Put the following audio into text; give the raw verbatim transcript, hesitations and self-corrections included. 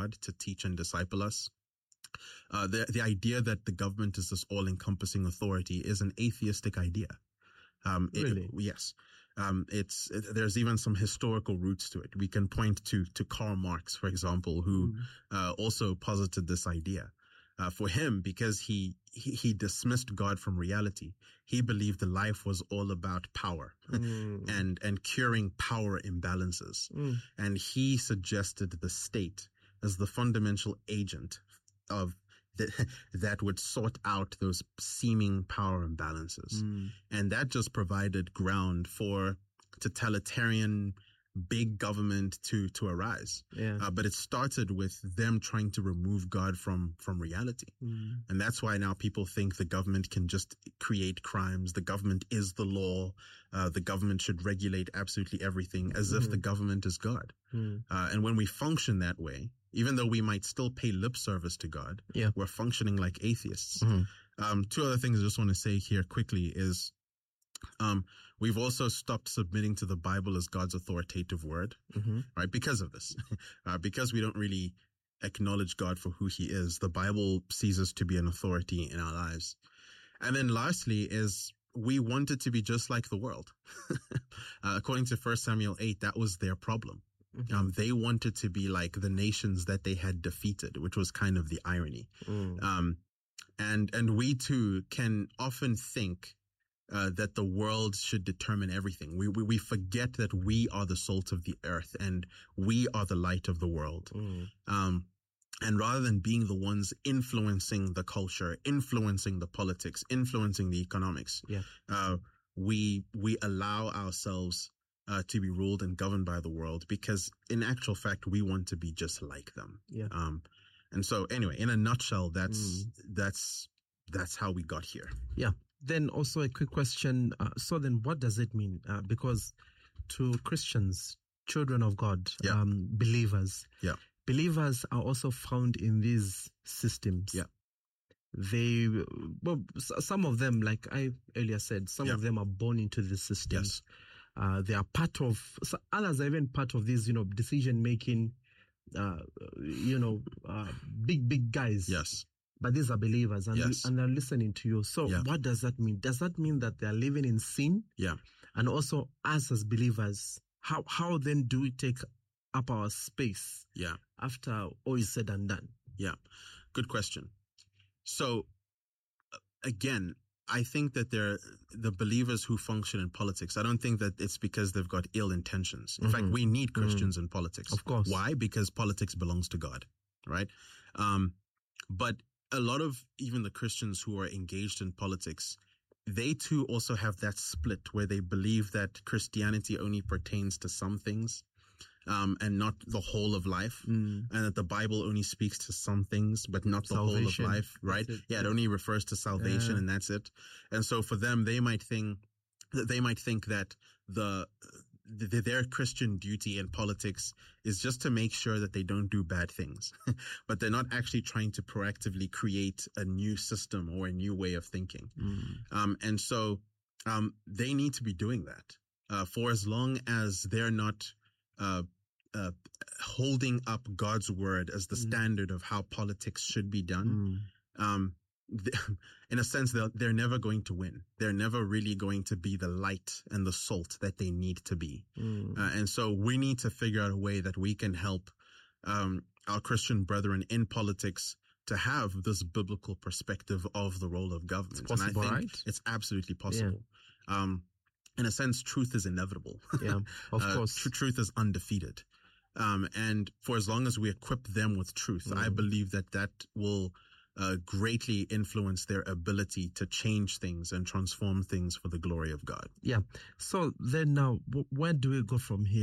God to teach and disciple us. Uh, the, the idea that the government is this all-encompassing authority is an atheistic idea. Um, really? It, yes. Um, it's, it, there's even some historical roots to it. We can point to, to Karl Marx, for example, who, mm. uh, also posited this idea. Uh, for him, because he, he, he dismissed God from reality. He believed the life was all about power mm. and, and curing power imbalances. Mm. And he suggested the state as the fundamental agent of that, that would sort out those seeming power imbalances. Mm. And that just provided ground for totalitarian big government to, to arise. Yeah. Uh, but it started with them trying to remove God from, from reality. Mm. And that's why now people think the government can just create crimes. The government is the law. Uh, the government should regulate absolutely everything as mm. if the government is God. Mm. Uh, and when we function that way, even though we might still pay lip service to God, yeah. we're functioning like atheists. Mm-hmm. Um, two other things I just want to say here quickly is, Um, we've also stopped submitting to the Bible as God's authoritative word, mm-hmm. right? Because of this, uh, because we don't really acknowledge God for who he is. The Bible sees us to be an authority in our lives. And then lastly is we wanted to be just like the world. uh, according to First Samuel eight, that was their problem. Mm-hmm. Um, they wanted to be like the nations that they had defeated, which was kind of the irony. Mm. Um, and, and we too can often think Uh, that the world should determine everything. We, we, we forget that we are the salt of the earth and we are the light of the world. Mm. Um, and rather than being the ones influencing the culture, influencing the politics, influencing the economics, yeah. uh, we, we allow ourselves, uh, to be ruled and governed by the world because in actual fact, we want to be just like them. Yeah. Um, and so anyway, in a nutshell, that's, mm. that's, that's how we got here. Yeah. Then also a quick question. Uh, so then what does it mean? Uh, because to Christians, children of God, yeah. um, believers, yeah. believers are also found in these systems. Yeah. They, well, some of them, like I earlier said, some yeah. of them are born into the systems. Yes. Uh, they are part of, so others are even part of these, you know, decision making, uh, you know, uh, big, big guys. Yes. But these are believers and, yes. and they're listening to you. So yeah. what does that mean? Does that mean that they're living in sin? Yeah. And also us as believers, how, how then do we take up our space? Yeah. After all is said and done? Yeah. Good question. So again, I think that they're the believers who function in politics. I don't think that it's because they've got ill intentions. In mm-hmm. fact, we need Christians mm-hmm. in politics. Of course. Why? Because politics belongs to God, right? Um, but a lot of even the Christians who are engaged in politics, they too also have that split where they believe that Christianity only pertains to some things, um, and not the whole of life, mm. and that the Bible only speaks to some things, but not the salvation. Whole of life, right? It. Yeah, it only refers to salvation yeah. and that's it. And so for them, they might think, they might think that the, the, their Christian duty in politics is just to make sure that they don't do bad things, but they're not actually trying to proactively create a new system or a new way of thinking. Mm. Um, and so, um, they need to be doing that, uh, for as long as they're not, uh, uh, holding up God's word as the mm. standard of how politics should be done. Mm. Um, in a sense, they're, they're never going to win. They're never really going to be the light and the salt that they need to be. Mm. Uh, and so we need to figure out a way that we can help, um, our Christian brethren in politics to have this biblical perspective of the role of government. It's possible, and I think right? It's absolutely possible. Yeah. Um, in a sense, truth is inevitable. Yeah, of uh, course. Tr- truth is undefeated. Um, and for as long as we equip them with truth, mm. I believe that that will Uh, greatly influence their ability to change things and transform things for the glory of God. Yeah. So then now, where do we go from here?